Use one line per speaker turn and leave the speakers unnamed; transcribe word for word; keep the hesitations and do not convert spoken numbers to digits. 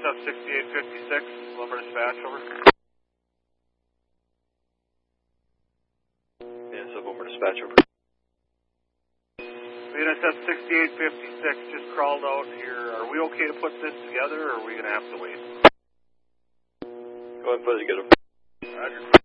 S sixty-eight fifty-six, Lumber Dispatch, over.
B N S F Lumber Dispatch, over.
B N S F sixty-eight fifty-six just crawled out here. Are we okay to put this together, or are we going to have to wait?
Go ahead and put it together.
Roger.